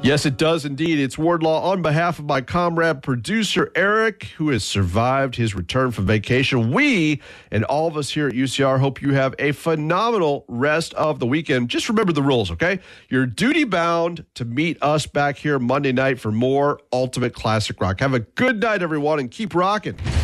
Yes, it does indeed. It's Wardlaw on behalf of my comrade producer, Eric, who has survived his return from vacation. We and all of us here at UCR hope you have a phenomenal rest of the weekend. Just remember the rules, okay? You're duty bound to meet us back here Monday night for more Ultimate Classic Rock. Have a good night, everyone, and keep rocking.